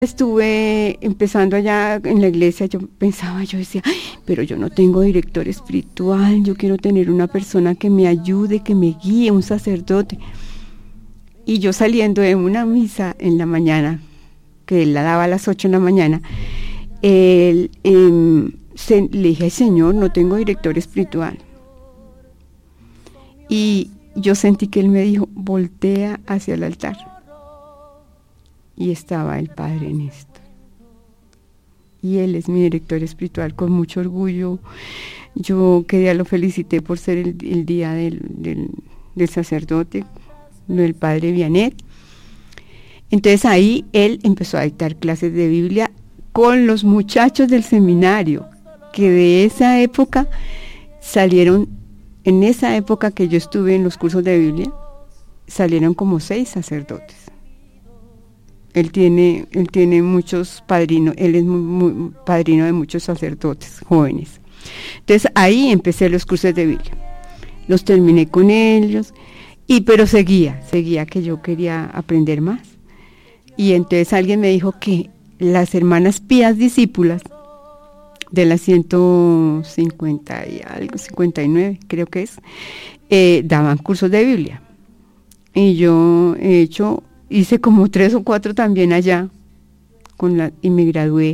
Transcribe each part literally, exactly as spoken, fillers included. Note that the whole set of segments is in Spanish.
Estuve empezando allá en la iglesia, yo pensaba, yo decía, "Ay, pero yo no tengo director espiritual, yo quiero tener una persona que me ayude, que me guíe, un sacerdote". Y yo saliendo de una misa en la mañana, que él la daba a las ocho de la mañana, él, eh, se, le dije, "Ay, Señor, no tengo director espiritual". Y yo sentí que él me dijo, voltea hacia el altar. Y estaba el padre Néstor. Y él es mi director espiritual, con mucho orgullo. Yo que día lo felicité por ser el, el día del, del, del sacerdote, del padre Vianet. Entonces ahí él empezó a dictar clases de Biblia con los muchachos del seminario, que de esa época salieron, en esa época que yo estuve en los cursos de Biblia, salieron como seis sacerdotes. Él tiene, él tiene muchos padrinos, él es muy, muy padrino de muchos sacerdotes jóvenes. Entonces ahí empecé los cursos de Biblia. Los terminé con ellos, y pero seguía, seguía que yo quería aprender más. Y entonces alguien me dijo que las hermanas Pías discípulas de las ciento cincuenta y algo, cincuenta y nueve creo que es, eh, daban cursos de Biblia. Y yo he hecho hice como tres o cuatro también allá, con la, y me gradué.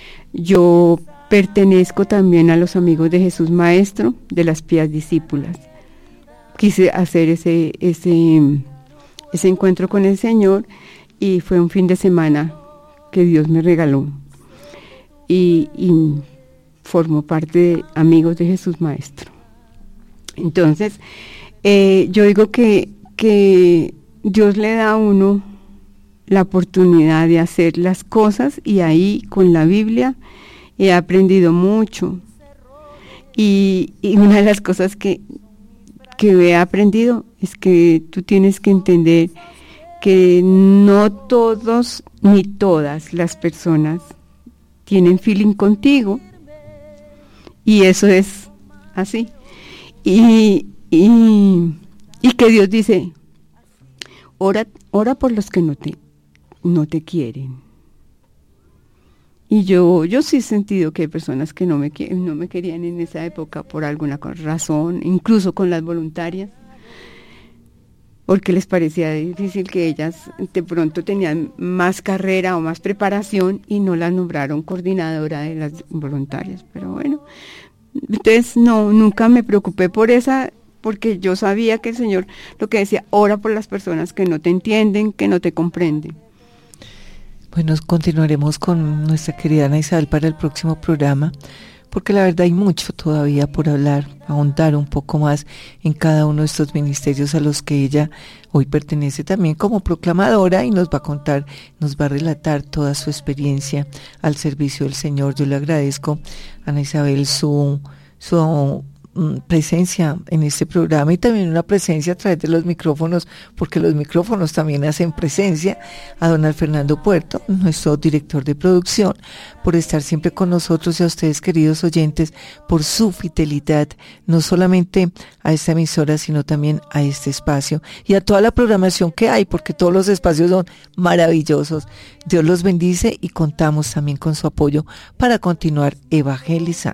Yo pertenezco también a los Amigos de Jesús Maestro, de las Pías Discípulas. Quise hacer ese, ese, ese encuentro con el Señor, y fue un fin de semana que Dios me regaló. Y, y formo parte de Amigos de Jesús Maestro. Entonces, eh, yo digo que, que Dios le da a uno la oportunidad de hacer las cosas, y ahí con la Biblia he aprendido mucho. Y, y una de las cosas que, que he aprendido es que tú tienes que entender que no todos ni todas las personas tienen feeling contigo, y eso es así. Y, y, y que Dios dice, Ora, ora por los que no te, no te quieren. Y yo, yo sí he sentido que hay personas que no me, no me querían en esa época por alguna razón, incluso con las voluntarias, porque les parecía difícil, que ellas de pronto tenían más carrera o más preparación y no las nombraron coordinadora de las voluntarias. Pero bueno, entonces no, nunca me preocupé por esa, porque yo sabía que el Señor lo que decía, ora por las personas que no te entienden, que no te comprenden. Bueno, continuaremos con nuestra querida Ana Isabel para el próximo programa, porque la verdad hay mucho todavía por hablar, ahondar un poco más en cada uno de estos ministerios a los que ella hoy pertenece también como proclamadora, y nos va a contar, nos va a relatar toda su experiencia al servicio del Señor. Yo le agradezco, Ana Isabel, su, su presencia en este programa, y también una presencia a través de los micrófonos, porque los micrófonos también hacen presencia, a don Fernando Puerto, nuestro director de producción, por estar siempre con nosotros, y a ustedes, queridos oyentes, por su fidelidad, no solamente a esta emisora, sino también a este espacio y a toda la programación que hay, porque todos los espacios son maravillosos. Dios los bendice, y contamos también con su apoyo para continuar evangelizando.